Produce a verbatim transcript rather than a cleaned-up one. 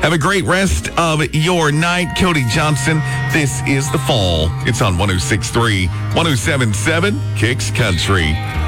Have a great rest of your night. Cody Johnson, this is The Fall. It's on one oh six point three, one oh seven point seven Kicks Country.